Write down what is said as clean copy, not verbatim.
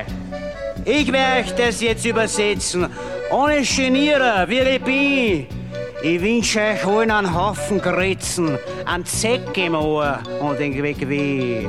Ich werde das jetzt übersetzen. Ohne Genieren, wie ich bin. Ich wünsche euch allen einen Haufen Grützen, einen Zeck im Ohr und den Weg weh.